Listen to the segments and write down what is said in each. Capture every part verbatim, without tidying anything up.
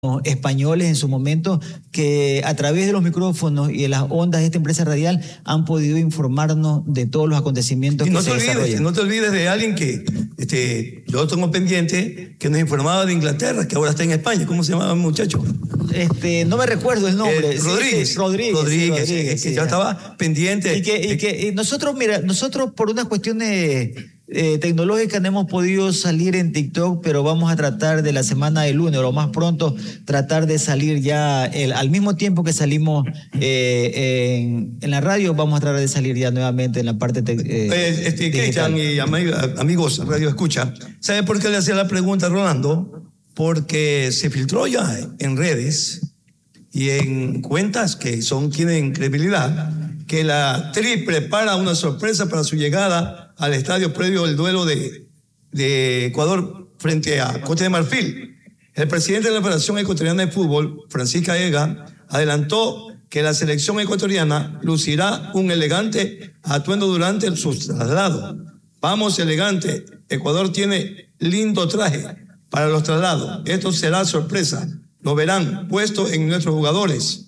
españoles en su momento que a través de los micrófonos y de las ondas de esta empresa radial han podido informarnos de todos los acontecimientos y que no se te desarrollan. olvides, no te olvides de alguien que este, yo tengo pendiente que nos informaba de Inglaterra, que ahora está en España. ¿Cómo se llamaba el muchacho? Este, no me recuerdo el nombre. Eh, Sí, Rodríguez. sí, Rodríguez. Rodríguez, sí, Rodríguez es que sí, ya estaba pendiente. Y que, y que y nosotros, mira, nosotros por unas cuestiones eh, tecnológicas no hemos podido salir en TikTok, pero vamos a tratar de la semana del lunes, o lo más pronto, tratar de salir ya el, al mismo tiempo que salimos eh, en, en la radio, vamos a tratar de salir ya nuevamente en la parte te, eh, eh, este, Cristian y amigos Radio Escucha, ¿sabe por qué le hacía la pregunta a Rolando? Porque se filtró ya en redes y en cuentas que son tienen credibilidad que la Tri prepara una sorpresa para su llegada al estadio previo al duelo de, de Ecuador frente a Costa de Marfil. El presidente de la Federación Ecuatoriana de Fútbol, Francisca Ega, adelantó que la selección ecuatoriana lucirá un elegante atuendo durante su traslado. Vamos elegante, Ecuador tiene lindo traje para los traslados. Esto será sorpresa, lo verán puesto en nuestros jugadores.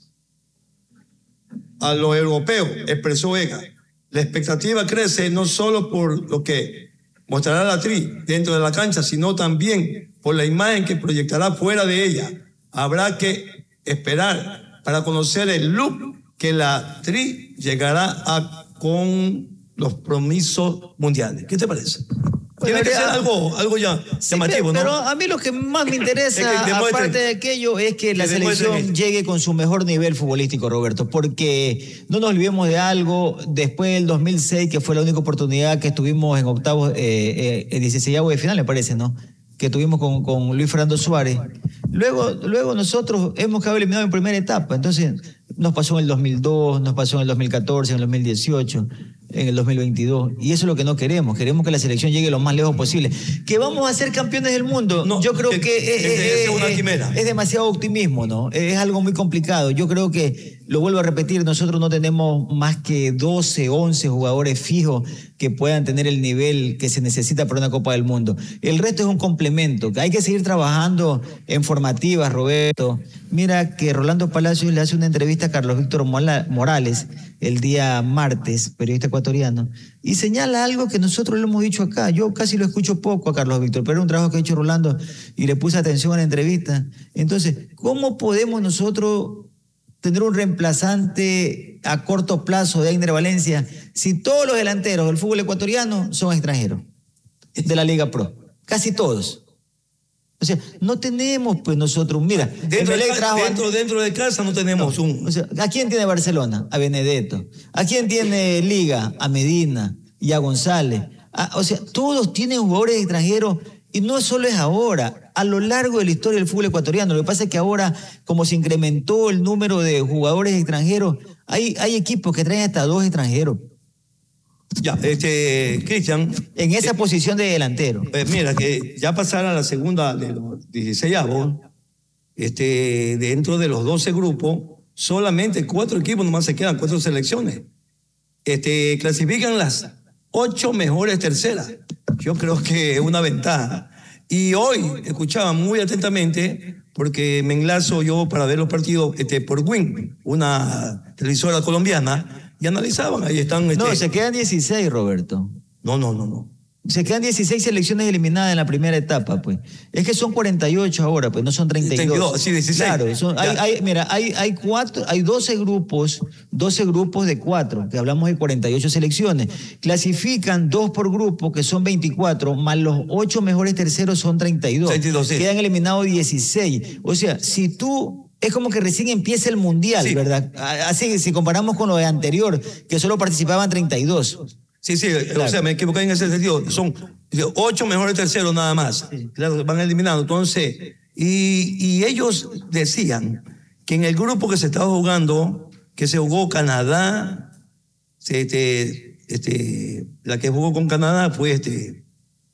A lo europeo, expresó Ega. La expectativa crece no solo por lo que mostrará la Tri dentro de la cancha, sino también por la imagen que proyectará fuera de ella. Habrá que esperar para conocer el look que la Tri llegará a con los compromisos mundiales. ¿Qué te parece? Tiene que ser algo, algo ya sí, llamativo, pero, ¿no? Pero a mí lo que más me interesa, es que aparte de aquello, es que, que la selección llegue con su mejor nivel futbolístico, Roberto, porque no nos olvidemos de algo, después del dos mil seis, que fue la única oportunidad que estuvimos en octavos, eh, eh, dieciseisavos de final, me parece, ¿no? Que tuvimos con, con Luis Fernando Suárez. Luego, luego nosotros hemos quedado eliminados en primera etapa, entonces nos pasó en el dos mil dos, nos pasó en el dos mil catorce, en el dos mil dieciocho, en el dos mil veintidós, y eso es lo que no queremos. Queremos que la selección llegue lo más lejos posible. ¿Que vamos a ser campeones del mundo? No, yo creo que, que es, es, es, una quimera. Es, es demasiado optimismo, ¿no? Es algo muy complicado. Yo creo que, lo vuelvo a repetir, nosotros no tenemos más que doce, once jugadores fijos que puedan tener el nivel que se necesita para una Copa del Mundo. El resto es un complemento. Hay que seguir trabajando en formativas, Roberto. Mira que Rolando Palacios le hace una entrevista a Carlos Víctor Morales el día martes, periodista ecuatoriano, y señala algo que nosotros lo hemos dicho acá. Yo casi lo escucho poco a Carlos Víctor, pero era un trabajo que ha hecho Rolando y le puse atención a la entrevista. Entonces, ¿cómo podemos nosotros tener un reemplazante a corto plazo de Einer Valencia si todos los delanteros del fútbol ecuatoriano son extranjeros de la Liga Pro? Casi todos. O sea, no tenemos pues nosotros, mira, dentro, de, dentro, dentro de casa no tenemos no, un... O sea, ¿a quién tiene Barcelona? A Benedetto. ¿A quién tiene Liga? A Medina y a González. A, o sea, todos tienen jugadores extranjeros y no solo es ahora, a lo largo de la historia del fútbol ecuatoriano. Lo que pasa es que ahora, como se incrementó el número de jugadores extranjeros, hay, hay equipos que traen hasta dos extranjeros. Ya, este, Cristian. En esa eh, posición de delantero. Pues mira, que ya pasara la segunda de los dieciseisavos, este, dentro de los doce grupos, solamente cuatro equipos nomás se quedan, cuatro selecciones. Este, clasifican las ocho mejores terceras. Yo creo que es una ventaja. Y hoy escuchaba muy atentamente, porque me enlazo yo para ver los partidos este, por Win, una televisora colombiana, y analizaban, ahí están... Este... No, se quedan dieciséis, Roberto. No, no, no, no. Se quedan dieciséis selecciones eliminadas en la primera etapa, pues. Es que son cuarenta y ocho ahora, pues, no son treinta y dos. treinta y dos, sí, dieciséis. Claro, son, hay, hay, mira, hay, hay, cuatro, hay doce grupos, doce grupos de cuatro, que hablamos de cuarenta y ocho selecciones. Clasifican dos por grupo, que son veinticuatro, más los ocho mejores terceros son treinta y dos. treinta y dos, sí. Quedan eliminados dieciséis. O sea, si tú... Es como que recién empieza el Mundial, sí. ¿Verdad? Así, si comparamos con lo de anterior, que solo participaban treinta y dos. Sí, sí, claro. O sea, me equivoqué en ese sentido. Son ocho mejores terceros nada más. Sí. Claro, van eliminando. Entonces, y, y ellos decían que en el grupo que se estaba jugando, que se jugó Canadá, este, este, la que jugó con Canadá fue este...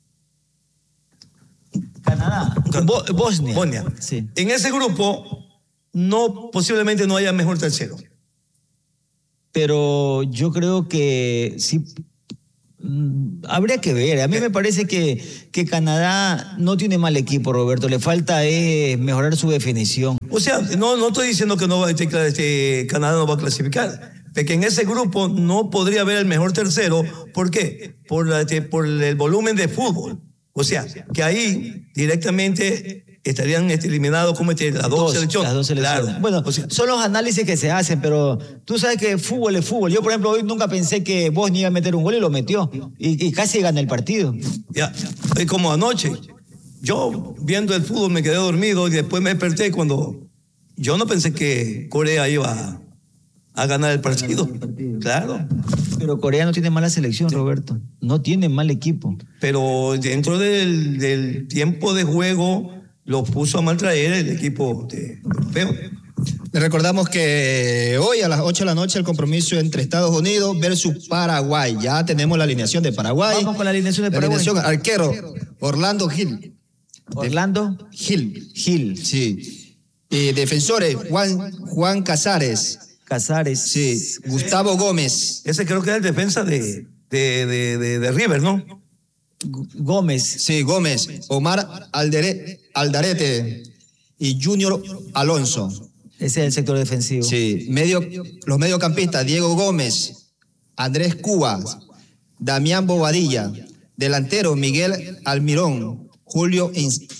Canadá. Bo Bosnia. Bosnia. Sí. En ese grupo... no, posiblemente no haya mejor tercero. Pero yo creo que sí, Habría que ver. A mí me parece que, que Canadá no tiene mal equipo, Roberto. Le falta eh, mejorar su definición. O sea, no, no estoy diciendo que no va, este, este, Canadá no va a clasificar. De que en ese grupo no podría haber el mejor tercero. ¿Por qué? Por, la, este, por el volumen de fútbol. O sea, que ahí directamente estarían eliminados como este, las dos, dos selecciones. Las dos selecciones. Claro. Bueno, o sea, son los análisis que se hacen, pero tú sabes que fútbol es fútbol. Yo, por ejemplo, hoy nunca pensé que Bosnia iba a meter un gol y lo metió. Y, y casi gana el partido. Ya, es como anoche. Yo, viendo el fútbol, me quedé dormido y después me desperté cuando yo no pensé que Corea iba a, a ganar el partido. el partido. Claro. Pero Corea no tiene mala selección, sí. Roberto. No tiene mal equipo. Pero dentro del, del tiempo de juego lo puso a maltraer el equipo europeo. Les recordamos que hoy a las ocho de la noche el compromiso entre Estados Unidos versus Paraguay. Ya tenemos la alineación de Paraguay. Vamos con la alineación de Paraguay. La alineación, arquero, Orlando Gil. Orlando Gil. Gil. Sí. Y defensores, Juan, Juan Casares. Casares. Sí. Gustavo Gómez. Ese creo que es el defensa de, de, de, de, de River, ¿no? Gómez. Sí, Gómez. Omar Aldere, Aldarete y Junior Alonso. Ese es el sector defensivo. Sí. Medio, los mediocampistas, Diego Gómez, Andrés Cuba, Damián Bobadilla. Delantero, Miguel Almirón, Julio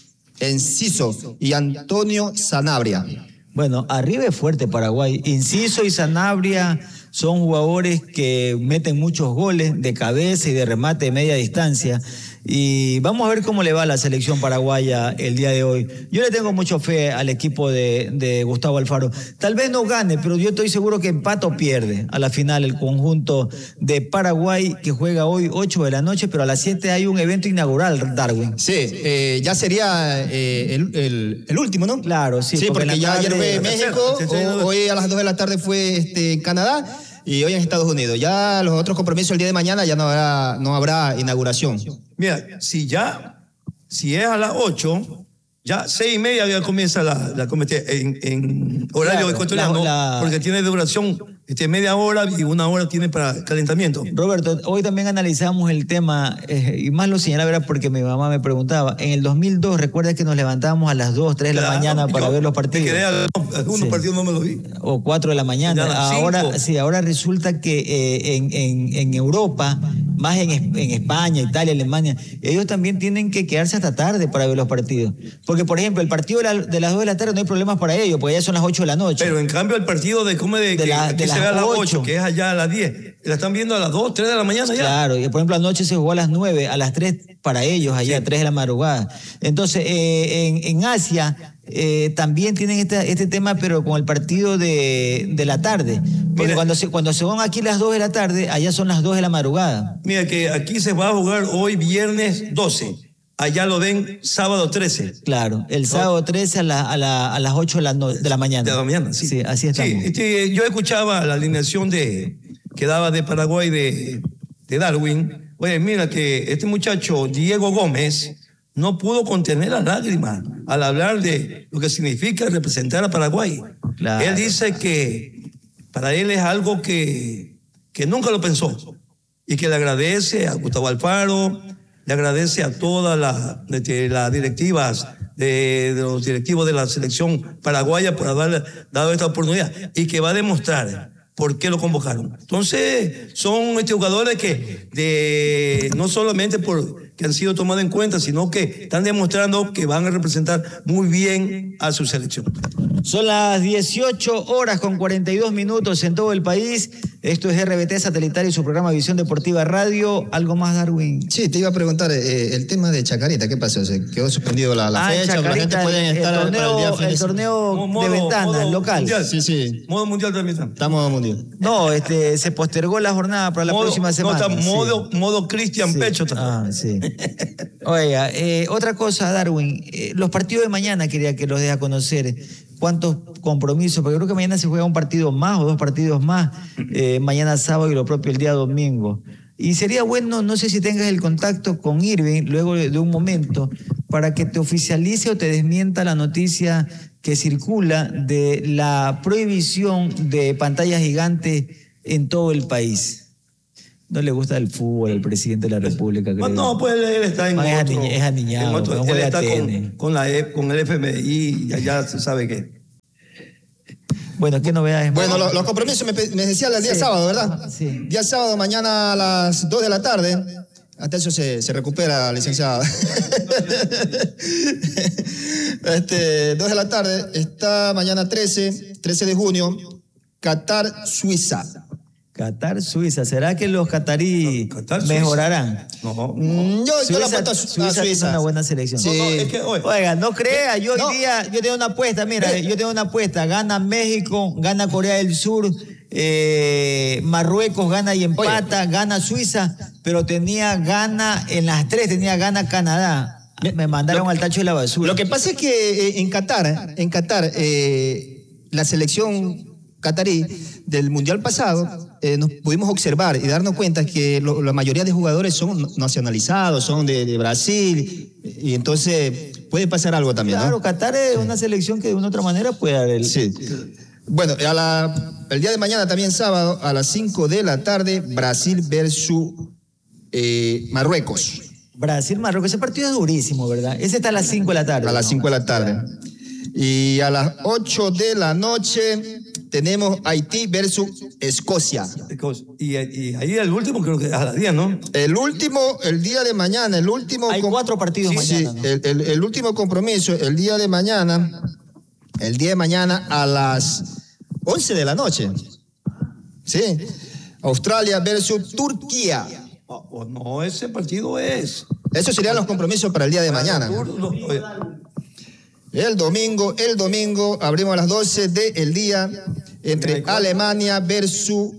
Enciso y Antonio Sanabria. Bueno, arriba es fuerte Paraguay. Inciso y Sanabria son jugadores que meten muchos goles de cabeza y de remate de media distancia. Y vamos a ver cómo le va a la selección paraguaya el día de hoy. Yo le tengo mucha fe al equipo de, de Gustavo Alfaro. Tal vez no gane, pero yo estoy seguro que empata o pierde a la final el conjunto de Paraguay, que juega hoy ocho de la noche, pero a las siete hay un evento inaugural, Darwin. Sí, eh, ya sería eh, el, el, el último, ¿no? Claro, sí. Sí, porque, porque ya ayer fue México, sí, sí, sí, o, hoy a las dos de la tarde fue este, Canadá y hoy en Estados Unidos. Ya los otros compromisos el día de mañana ya no habrá, no habrá inauguración. Mira, si ya, si es a las ocho, ya seis y media ya comienza la, la en, en horario claro, ecuatoriano, la, la... porque tiene duración este, media hora y una hora tiene para calentamiento. Roberto, hoy también analizamos el tema, eh, y más lo señalaba era porque mi mamá me preguntaba, en el dos mil dos, ¿recuerdas que nos levantábamos a las dos, tres de claro, la mañana para ver los partidos? Me quedé a algunos sí. partidos no me los vi. O cuatro de la mañana. Ahora, sí, ahora resulta que eh, en, en, en Europa, más en, en España, Italia, Alemania, ellos también tienen que quedarse hasta tarde para ver los partidos. Porque, por ejemplo, el partido de, la, de las dos de la tarde no hay problemas para ellos, porque ya son las ocho de la noche. Pero en cambio el partido de, ¿cómo de, de, que, la, que de se ve a las ocho, que es allá a las diez, la están viendo a las dos, tres de la mañana ya. Claro, y por ejemplo anoche se jugó a las nueve, a las tres para ellos, allá sí. a tres de la madrugada. Entonces, eh, en, en Asia... Eh, también tienen este, este tema, pero con el partido de, de la tarde. Porque mira, cuando se, cuando se van aquí las dos de la tarde, allá son las dos de la madrugada. Mira que aquí se va a jugar hoy viernes doce. Allá lo ven sábado trece. Claro, el sábado trece a, la, a, la, a las ocho de la, no, de la mañana. De la mañana, sí. Sí, así estamos. Sí, este, yo escuchaba la alineación de, que daba de Paraguay de, de Darwin. Oye, mira que este muchacho, Diego Gómez, no pudo contener las lágrimas al hablar de lo que significa representar a Paraguay. Claro. Él dice que para él es algo que, que nunca lo pensó y que le agradece a Gustavo Alfaro, le agradece a todas las la directivas, de, de los directivos de la selección paraguaya por haber dado esta oportunidad y que va a demostrar por qué lo convocaron. Entonces, son este, jugadores que de, no solamente por, que han sido tomados en cuenta, sino que están demostrando que van a representar muy bien a su selección. Son las dieciocho horas con cuarenta y dos minutos en todo el país. Esto es R B T Satelital y su programa Visión Deportiva Radio. ¿Algo más, Darwin? Sí, te iba a preguntar eh, el tema de Chacarita. ¿Qué pasó? ¿Se quedó suspendido la, la ah, fecha? Chacarita, la gente puede estar el torneo, para el, día el torneo modo, de ventana, modo local. Mundial. Sí, sí. Modo mundial también está. Está modo mundial. No, este, se postergó la jornada para la modo, próxima semana. No, está modo, sí. modo Cristian sí. Pecho. Ah, sí. Oiga, eh, otra cosa, Darwin. Eh, los partidos de mañana quería que los dé a conocer. ¿Cuántos compromisos? Porque creo que mañana se juega un partido más o dos partidos más. Eh, mañana sábado y lo propio el día domingo. Y sería bueno, no sé si tengas el contacto con Irving luego de un momento, para que te oficialice o te desmienta la noticia que circula de la prohibición de pantallas gigantes en todo el país. No le gusta el fútbol al presidente de la República, creo. No, pues él está en no, otro. Es, aniñado, es aniñado. Otro, no él está con, con, la, con el F M I y allá se sabe qué. Bueno, ¿qué novedades? Bueno, los, los compromisos me, me decían el día sí. sábado, ¿verdad? Sí. Día sábado, mañana a las dos de la tarde. Hasta eso se, se recupera, licenciada. este, dos de la tarde, está mañana trece, trece de junio, Qatar, Suiza. Qatar, Suiza. ¿Será que los catarí Qatar, mejorarán? No, no. Mm, yo, Suiza, yo la apuesto a Suiza, Suiza. es una buena selección. Sí. No, no, es que, oye, Oiga, no crea, yo no. hoy día, yo tengo una apuesta, mira, yo tengo una apuesta, gana México, gana Corea del Sur, eh, Marruecos gana y empata, oye. Gana Suiza, pero tenía gana, en las tres tenía gana Canadá. Me mandaron lo, al tacho de la basura. Lo que pasa es que eh, en Qatar, en Qatar, eh, la selección catarí del Mundial pasado, eh, nos pudimos observar y darnos cuenta que lo, la mayoría de jugadores son nacionalizados, son de, de Brasil, y entonces puede pasar algo también. Claro, ¿no? Qatar es una selección que de una otra manera puede dar el... Sí. Bueno, a la, el día de mañana también sábado, a las cinco de la tarde, Brasil versus eh, Marruecos. Brasil, Marruecos, ese partido es durísimo, ¿verdad? Ese está a las cinco de la tarde. A las cinco ¿no? de la tarde. Y a las ocho de la noche tenemos Haití versus Escocia. Y, y ahí el último creo que a las diez, ¿no? El último, el día de mañana, el último... Hay cuatro partidos sí, mañana, sí, ¿no? el, el, el último compromiso, el día de mañana, el día de mañana a las once de la noche. Sí. Australia versus Turquía. Oh, oh, no, ese partido es... Esos serían los compromisos para el día de mañana. El domingo, el domingo abrimos a las doce del día entre Alemania versus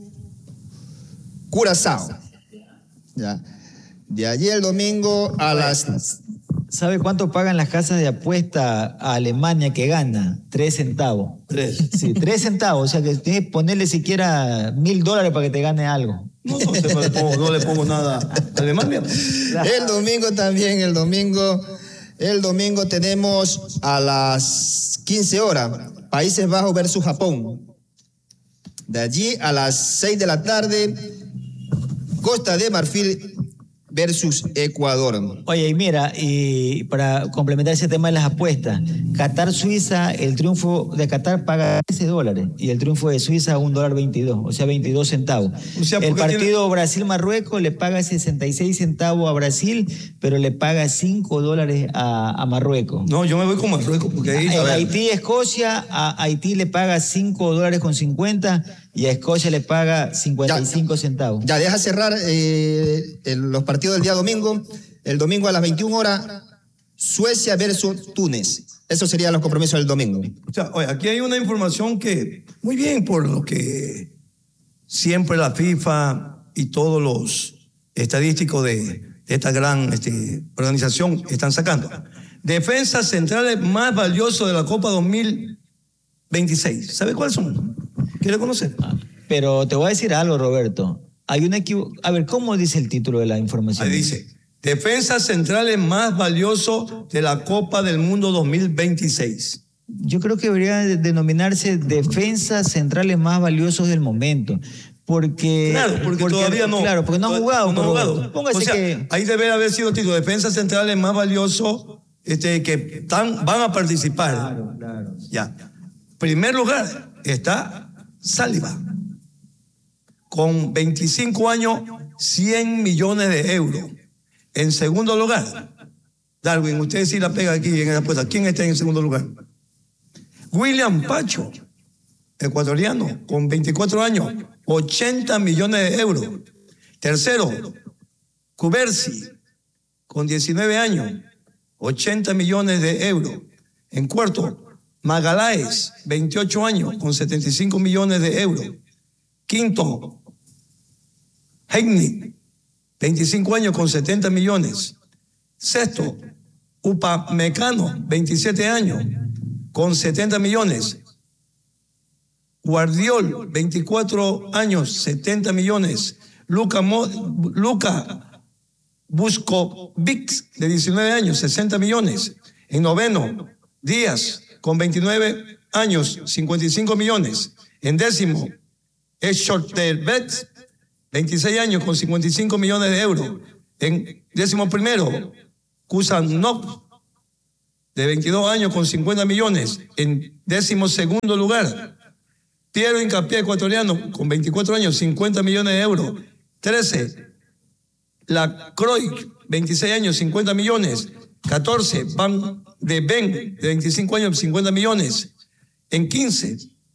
Curazao. Ya. De allí el domingo a las... ¿Sabe cuánto pagan las casas de apuesta a Alemania que gana? Tres centavos. Tres. Sí, tres centavos. O sea que tienes que ponerle siquiera mil dólares para que te gane algo. No, no, no, le, pongo, no le pongo nada a Alemania. El domingo también, el domingo... El domingo tenemos a las quince horas, Países Bajos versus Japón. De allí a las seis de la tarde, Costa de Marfil versus Ecuador. Oye, y mira, y para complementar ese tema de las apuestas, Qatar-Suiza, el triunfo de Qatar paga trece dólares y el triunfo de Suiza un dólar veintidós, o sea, veintidós centavos. O sea, el partido tiene... Brasil-Marruecos le paga sesenta y seis centavos a Brasil, pero le paga cinco dólares a, a Marruecos. No, yo me voy con Marruecos porque ahí... A Haití-Escocia, a Haití le paga cinco dólares con cincuenta y a Escocia le paga cincuenta y cinco ya, centavos. Ya, deja cerrar eh, el, los partidos del día domingo. El domingo a las veintiuna horas, Suecia versus Túnez. Esos serían los compromisos del domingo. O sea, oye, aquí hay una información que, muy bien, por lo que siempre la FIFA y todos los estadísticos de, de esta gran este, organización están sacando. Defensas centrales más valiosos de la Copa dos mil veintiséis. ¿Sabe cuáles son? ¿Quiere conocer? Pero te voy a decir algo, Roberto. Hay una equivo... A ver, ¿cómo dice el título de la información? Ahí dice, defensas centrales más valiosos de la Copa del Mundo dos mil veintiséis. Yo creo que debería denominarse defensas centrales más valiosos del momento. Porque, claro, porque, porque todavía no. Claro, porque no han jugado. No, no han jugado. Póngase o sea, que... ahí debe haber sido el título, defensas centrales más valiosos este, que están, van a participar. Claro, claro. Ya. Primer lugar está Saliba, con veinticinco años, cien millones de euros. En segundo lugar, Darwin, usted sí la pega aquí en la apuesta. ¿Quién está en segundo lugar? William Pacho, ecuatoriano, con veinticuatro años, ochenta millones de euros. Tercero, Cubersi, con diecinueve años, ochenta millones de euros. En cuarto, Magaláes, veintiocho años, con setenta y cinco millones de euros. Quinto, Hegney, veinticinco años, con setenta millones. Sexto, Upamecano, veintisiete años, con setenta millones. Guardiol, veinticuatro años, setenta millones. Luca, Mo, Luca Buscovic, de diecinueve años, sesenta millones. En noveno, Díaz, con veintinueve años, cincuenta y cinco millones. En décimo, Schotterbeck, veintiséis años con cincuenta y cinco millones de euros. En décimo primero, Kusanov, de veintidós años con cincuenta millones. En décimo segundo lugar, Piero Hincapié, ecuatoriano, con veinticuatro años, cincuenta millones de euros. trece, La Croix, veintiséis años, cincuenta millones. catorce, Van de Ben, de veinticinco años, cincuenta millones. En quince,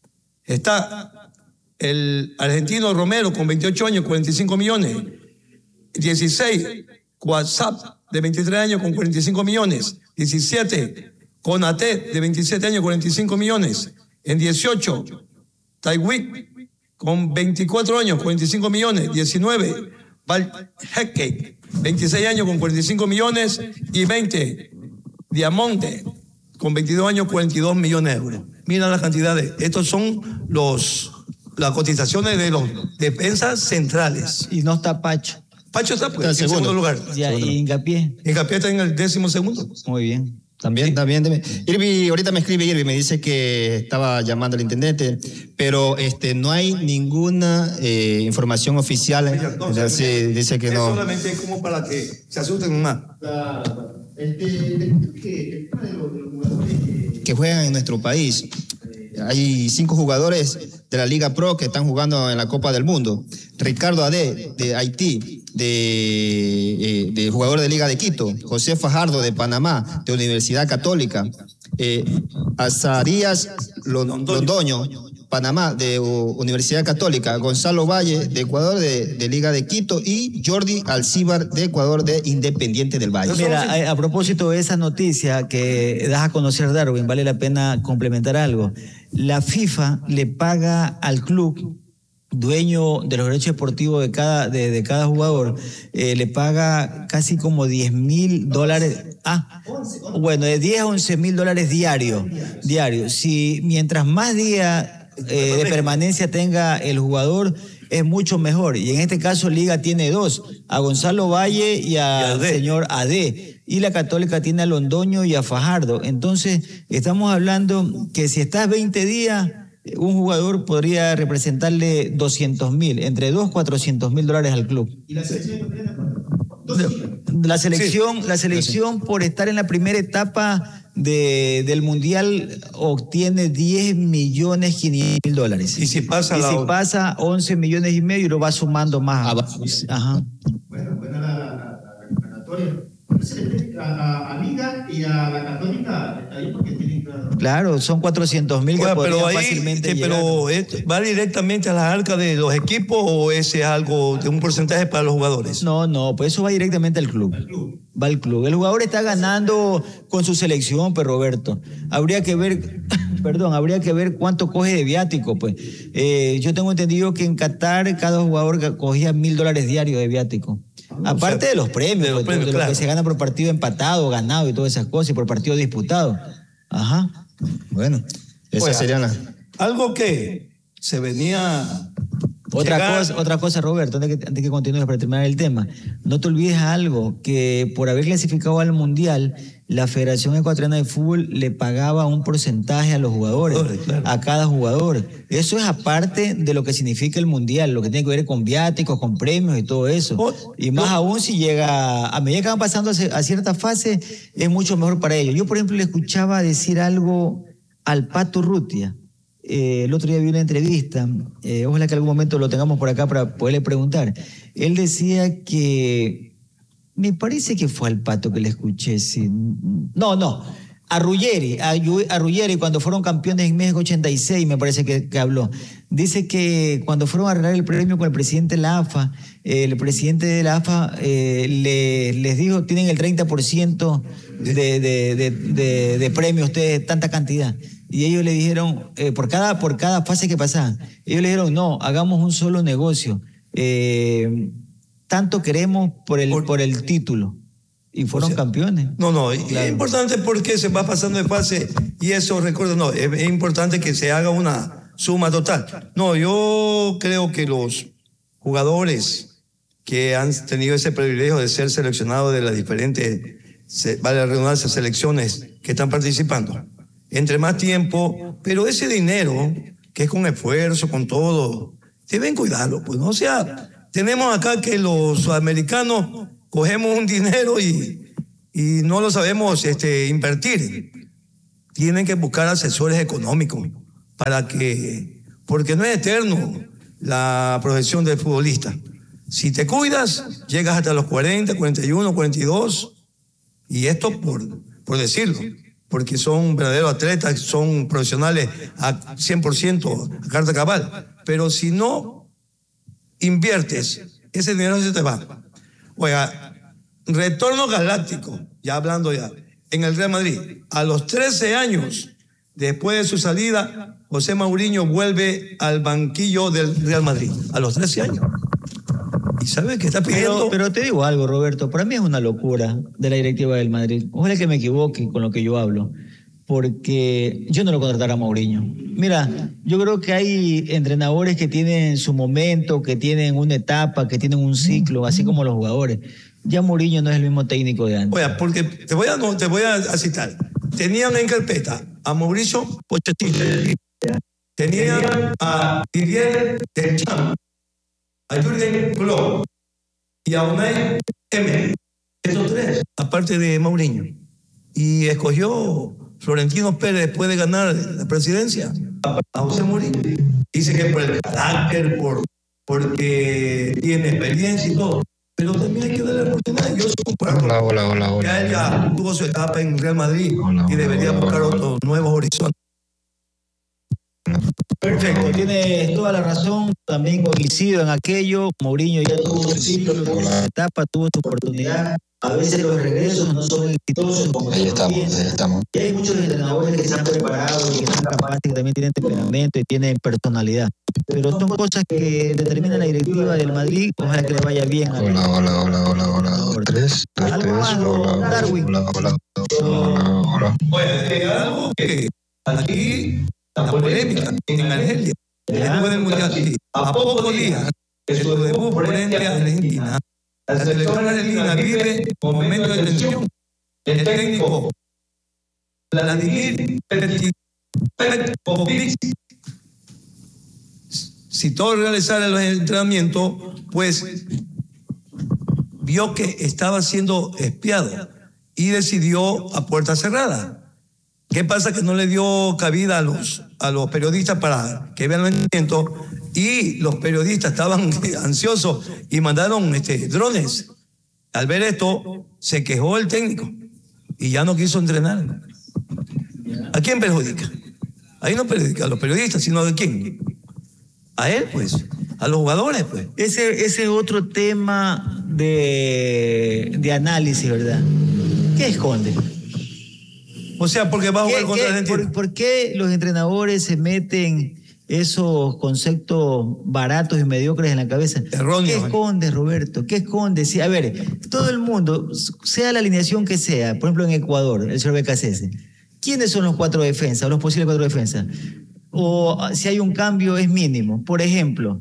está el argentino Romero, con veintiocho años, cuarenta y cinco millones. dieciséis, WhatsApp, de veintitrés años, con cuarenta y cinco millones. diecisiete, Conate, de veintisiete años, cuarenta y cinco millones. En dieciocho, Taiwik, con veinticuatro años, cuarenta y cinco millones. diecinueve, Valheque, veintiséis años, con cuarenta y cinco millones. Y veinte, Diamonte, con veintidós años, cuarenta y dos millones de euros. Mira las cantidades. Estos son los, las cotizaciones de los defensas centrales. Y no está Pacho. Pacho está pues, en segundo, segundo lugar. Ya, y Hincapié. Hincapié está en el décimo segundo. Muy bien. También, sí. también. Irvi, ahorita me escribe Irvi, me dice que estaba llamando al intendente, pero este, no hay ninguna eh, información oficial. Entonces, sí, dice que es no. Solamente como para que se asusten más. Este, que, que juegan en nuestro país. Hay cinco jugadores de la Liga Pro que están jugando en la Copa del Mundo. Ricardo Ade, de Haití, de, eh, de jugador de Liga de Quito. José Fajardo, de Panamá, de Universidad Católica. Eh, Azarías Londoño, Panamá, de uh, Universidad Católica. Gonzalo Valle, de Ecuador, de, de Liga de Quito. Y Jordi Alcíbar, de Ecuador, de Independiente del Valle. Mira, a, a propósito de esa noticia que das a conocer, Darwin, vale la pena complementar algo. La FIFA le paga al club, dueño de los derechos deportivos de cada, de, de cada jugador, eh, le paga casi como diez mil dólares. Ah, bueno, de diez a once mil dólares diarios. Diario. Si mientras más días eh, de permanencia tenga el jugador, es mucho mejor. Y en este caso, Liga tiene dos: a Gonzalo Valle y al señor Ade. Y la Católica tiene a Londoño y a Fajardo. Entonces, estamos hablando que si estás veinte días, un jugador podría representarle doscientos mil, entre dos, cuatrocientos mil dólares al club. ¿Y la selección? La selección, sí. la selección por estar en la primera etapa de, del Mundial obtiene diez millones quinientos mil dólares. Y si pasa, y la... si pasa once millones y medio y lo va sumando más. Abajo. Ajá. Bueno, bueno, la, la, la, la Católica. A, a, a Liga y a la Católica está ahí porque tienen claro. Claro, son cuatrocientos mil que bueno, podrían pero ahí, fácilmente este, pero esto, ¿va directamente a las arcas de los equipos o ese es algo de un porcentaje para los jugadores? No, no, pues eso va directamente al club. Al club. Va al club. El jugador está ganando con su selección, pues Roberto. Habría que ver, perdón, habría que ver cuánto coge de viático, pues. Eh, yo tengo entendido que en Qatar cada jugador cogía mil dólares diarios de viático. Aparte o sea, de los premios, de, los premios, de lo claro. que se gana por partido empatado, ganado y todas esas cosas, y por partido disputado. Ajá. Bueno, esa pues, sería la... Algo que se venía... Otra cosa, otra cosa, Roberto, antes que, antes que continúes para terminar el tema. No te olvides algo, que por haber clasificado al Mundial, la Federación Ecuatoriana de Fútbol le pagaba un porcentaje a los jugadores, claro. a cada jugador. Eso es aparte de lo que significa el Mundial, lo que tiene que ver con viáticos, con premios y todo eso. Oh, y más no. aún si llega, a medida que van pasando a cierta fase, es mucho mejor para ellos. Yo, por ejemplo, le escuchaba decir algo al Pato Urrutia. Eh, el otro día vi una entrevista, eh, ojalá que en algún momento lo tengamos por acá para poderle preguntar. Él decía que, me parece que fue al Pato que le escuché, sí. no, no, a Ruggeri, a, a Ruggeri cuando fueron campeones en México ochenta y seis, me parece que, que habló. Dice que cuando fueron a arreglar el premio con el presidente de la A F A, eh, el presidente de la A F A eh, le, les dijo, tienen el treinta por ciento de, de, de, de, de premio ustedes, tanta cantidad. Y ellos le dijeron, eh, por, cada, por cada fase que pasaban, ellos le dijeron, no, hagamos un solo negocio. Eh, tanto queremos por el, por, por el título. Y fueron o sea, campeones. No, no, claro. Es importante porque se va pasando de fase y eso, recuerdo, no, es, es importante que se haga una suma total. No, yo creo que los jugadores que han tenido ese privilegio de ser seleccionados de las diferentes, vale la redundancia, selecciones que están participando, entre más tiempo, pero ese dinero, que es con esfuerzo, con todo, deben cuidarlo, pues no sea, tenemos acá que los sudamericanos cogemos un dinero y, y no lo sabemos este, invertir. Tienen que buscar asesores económicos para que, porque no es eterno la profesión del futbolista. Si te cuidas, llegas hasta los cuarenta, cuarenta y uno, cuarenta y dos, y esto por, por decirlo, porque son verdaderos atletas, son profesionales a cien por ciento, a carta cabal. Pero si no inviertes, ese dinero se te va. Oiga, retorno galáctico, ya hablando ya, en el Real Madrid. A los trece años, después de su salida, José Mourinho vuelve al banquillo del Real Madrid. A los trece años. ¿Y sabe qué está pidiendo? Pero, pero te digo algo, Roberto. Para mí es una locura de la directiva del Madrid. Ojalá que me equivoque con lo que yo hablo. Porque yo no lo contrataré a Mourinho. Mira, yo creo que hay entrenadores que tienen su momento, que tienen una etapa, que tienen un ciclo, así como los jugadores. Ya Mourinho no es el mismo técnico de antes. Oye, porque te voy a, no, te voy a citar. Tenían en carpeta a Mauricio Pochettino, tenían a Didier Deschamps, a Jürgen Klopp y a Unai Emery. Esos tres, aparte de Mourinho. Y escogió Florentino Pérez después de ganar la presidencia a José Mourinho. Dice que por el carácter, por, porque tiene experiencia y todo. Pero también hay que darle la oportunidad. Yo soy un hola, hola, hola, hola. Ya él ya tuvo su etapa en Real Madrid hola, y debería hola, buscar hola. otros nuevos horizontes. Perfecto, tienes toda la razón. También coincido en aquello. Mourinho ya tuvo su ciclo, tuvo su etapa, tuvo su oportunidad. A veces los regresos no son exitosos. Como Ahí estamos, ahí estamos. Y hay muchos entrenadores que se han preparado y que están capaces, que también tienen temperamento y tienen personalidad. Pero son cosas que determina la directiva del Madrid. Ojalá que le vaya bien. A Hola, hola, hola, hola, hola. Dos, tres, dos, tres. Hola, hola, Darwin. hola, hola, hola, hola. Oye, eh, algo que aquí la polémica en Argelia, después del Mundial, sí, a pocos días de su debut frente a Argentina, la selección argentina vive momentos de tensión. El técnico Vladimir Petkovic citó realizar los entrenamientos, pues vio que estaba siendo espiado y decidió a puerta cerrada. ¿Qué pasa? Que no le dio cabida a los, a los periodistas para que vean los entrenamientos, y los periodistas estaban ansiosos y mandaron este, drones. Al ver esto, se quejó el técnico y ya no quiso entrenar. ¿A quién perjudica? Ahí no perjudica a los periodistas, sino ¿a quién? A él, pues. A los jugadores, pues. Ese, ese es otro tema de, de análisis, ¿verdad? ¿Qué esconde? O sea, porque va a jugar ¿Qué, contra qué, Argentina. por, ¿Por qué los entrenadores se meten esos conceptos baratos y mediocres en la cabeza? Erróneo. ¿Qué esconde, Roberto? ¿Qué esconde? Sí, a ver, todo el mundo, sea la alineación que sea, por ejemplo en Ecuador, el señor Becasese, ¿quiénes son los cuatro defensas, los posibles cuatro defensas? O si hay un cambio es mínimo. Por ejemplo,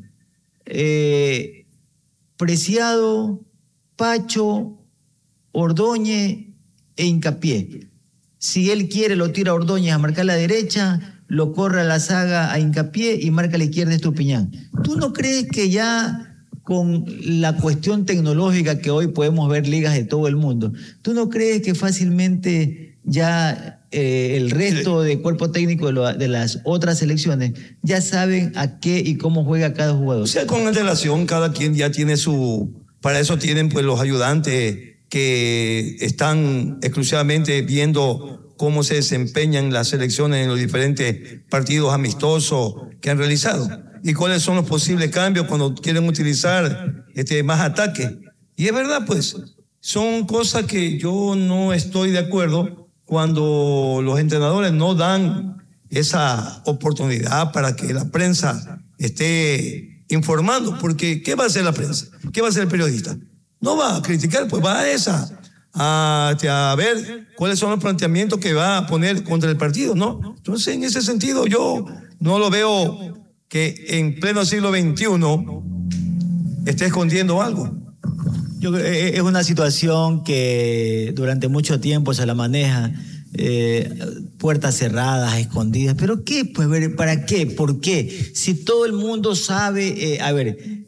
eh, Preciado, Pacho, Ordóñez e Hincapié. Si él quiere, lo tira a Ordóñez a marcar la derecha, lo corre a la saga a Hincapié y marca a la izquierda Estupiñán. ¿Tú no crees que ya con la cuestión tecnológica que hoy podemos ver ligas de todo el mundo, tú no crees que fácilmente ya eh, el resto del cuerpo técnico de, lo, de las otras selecciones ya saben a qué y cómo juega cada jugador? O sea, con antelación, cada quien ya tiene su... Para eso tienen pues los ayudantes que están exclusivamente viendo cómo se desempeñan las selecciones en los diferentes partidos amistosos que han realizado y cuáles son los posibles cambios cuando quieren utilizar este, más ataques. Y es verdad, pues, son cosas que yo no estoy de acuerdo cuando los entrenadores no dan esa oportunidad para que la prensa esté informando, porque ¿qué va a hacer la prensa? ¿Qué va a hacer el periodista? No va a criticar, pues va a esa, a, a ver cuáles son los planteamientos que va a poner contra el partido, ¿no? Entonces, en ese sentido, yo no lo veo que en pleno siglo veintiuno esté escondiendo algo. Yo creo que es una situación que durante mucho tiempo se la maneja, eh, puertas cerradas, escondidas. ¿Pero qué? Pues, ¿para qué? ¿Por qué? Si todo el mundo sabe, eh, a ver,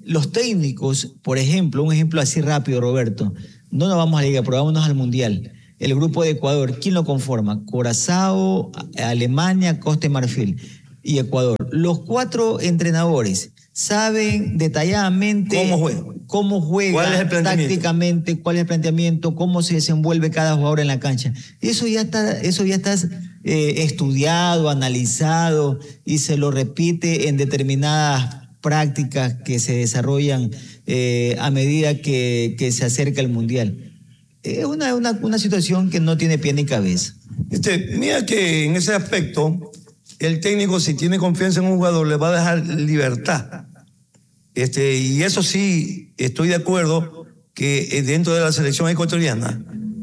los técnicos, por ejemplo, un ejemplo así rápido, Roberto, no nos vamos a la liga, pero vámonos al Mundial. El grupo de Ecuador, ¿quién lo conforma? Curazao, Alemania, Costa de Marfil y Ecuador. Los cuatro entrenadores saben detalladamente cómo juega, cómo juega ¿cuál es el tácticamente, cuál es el planteamiento, cómo se desenvuelve cada jugador en la cancha. Eso ya está, eso ya está eh, estudiado, analizado y se lo repite en determinadas prácticas que se desarrollan eh, a medida que, que se acerca el Mundial. Es una, una, una situación que no tiene pie ni cabeza. Este, mira que en ese aspecto, el técnico, si tiene confianza en un jugador, le va a dejar libertad. Este, y eso sí, estoy de acuerdo que dentro de la selección ecuatoriana,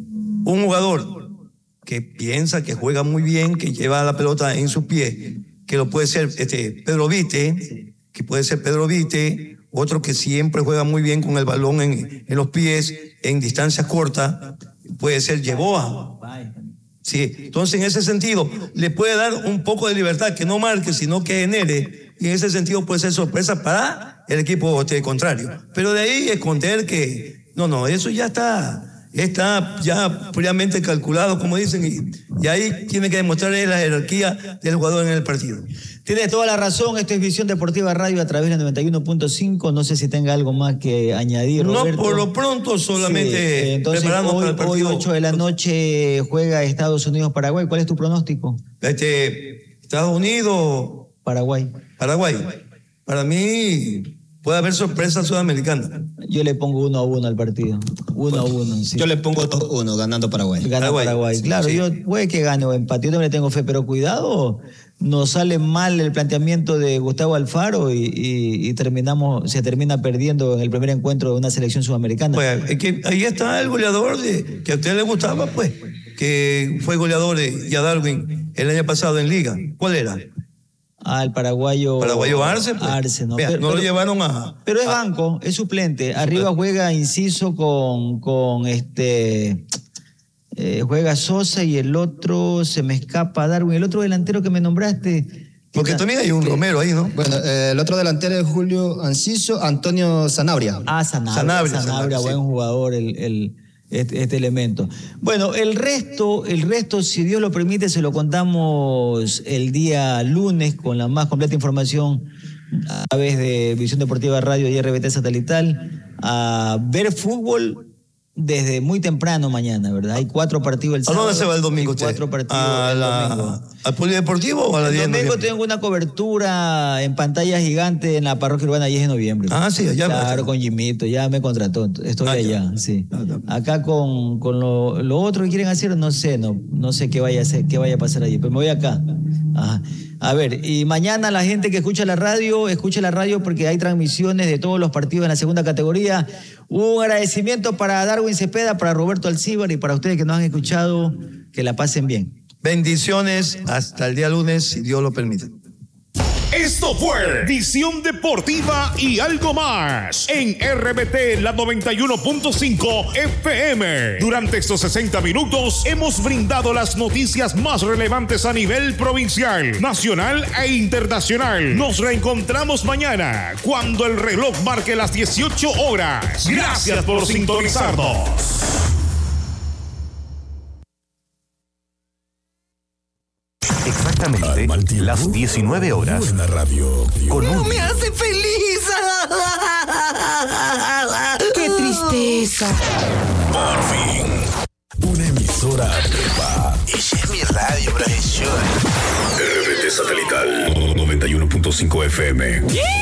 un jugador que piensa que juega muy bien, que lleva la pelota en sus pies, que lo puede ser este, Pedro Vite, que puede ser Pedro Vite, otro que siempre juega muy bien con el balón en, en los pies, en distancias cortas, puede ser Yeboah. Sí, entonces en ese sentido le puede dar un poco de libertad, que no marque, sino que genere, y en ese sentido puede ser sorpresa para el equipo este, contrario. Pero de ahí esconder que, no, no, eso ya está, está ya previamente calculado, como dicen, y, y ahí tiene que demostrar la jerarquía del jugador en el partido. Tienes toda la razón, esto es Visión Deportiva Radio a través de noventa y uno punto cinco, no sé si tenga algo más que añadir, Roberto. No, por lo pronto solamente sí, entonces, prepararnos hoy, para el partido. Hoy ocho de la noche juega Estados Unidos-Paraguay, ¿cuál es tu pronóstico? Este, Estados Unidos... Paraguay. Paraguay. Para mí puede haber sorpresa sudamericana. Yo le pongo uno a uno al partido. Uno a uno, sí. Yo le pongo dos a uno, ganando Paraguay. Gana Paraguay, Paraguay. Claro, sí. Yo puede que gane o empate, yo también le tengo fe, pero cuidado, nos sale mal el planteamiento de Gustavo Alfaro y, y, y terminamos, se termina perdiendo en el primer encuentro de una selección sudamericana. Pues es que ahí está el goleador de, que a usted le gustaba, pues, que fue goleador de Darwin el año pasado en Liga. ¿Cuál era? Al paraguayo... Paraguayo Arce, pues. Arce, ¿no? Vea, pero, no pero, lo llevaron a... Pero es banco, es suplente. Arriba juega Inciso con, con este... Eh, juega Sosa y el otro se me escapa Darwin. El otro delantero que me nombraste... Porque que, también hay un que, Romero ahí, ¿no? Bueno, eh, el otro delantero es Julio Enciso, Antonio Sanabria. Ah, Sanabria. Sanabria, Sanabria, Sanabria buen sí. jugador el... el Este, este elemento. Bueno, el resto, el resto, si Dios lo permite, se lo contamos el día lunes con la más completa información a través de Visión Deportiva Radio y R B T Satelital. A ver fútbol desde muy temprano mañana, ¿verdad? Hay cuatro partidos el sábado. ¿A dónde se va el domingo usted? Cuatro partidos ¿A el la, domingo. ¿Al Polideportivo o a la diez de noviembre? El domingo tengo una cobertura en pantalla gigante en la parroquia urbana diez de noviembre. Ah, sí, allá. Claro, va. con Jimito, ya me contrató, estoy ah, allá, ya. sí. Ah, Acá con, con lo, lo otro que quieren hacer, no sé, no, no sé qué vaya a hacer, qué vaya a pasar allí, pero me voy acá. Ajá. A ver, y mañana la gente que escucha la radio, escuche la radio porque hay transmisiones de todos los partidos en la segunda categoría. Un agradecimiento para Darwin Cepeda, para Roberto Alcíbar y para ustedes que nos han escuchado, que la pasen bien. Bendiciones hasta el día lunes, si Dios lo permite. Esto fue Visión Deportiva y algo más en R B T, la noventa y uno punto cinco F M. Durante estos sesenta minutos hemos brindado las noticias más relevantes a nivel provincial, nacional e internacional. Nos reencontramos mañana cuando el reloj marque las dieciocho horas. Gracias por sintonizarnos. Exactamente las diecinueve horas. Buena radio. Con un... ¡No me hace feliz! ¡Qué tristeza! Por fin, una emisora nueva. Esa es mi radio, profesor. R B T Satelital noventa y uno punto cinco F M.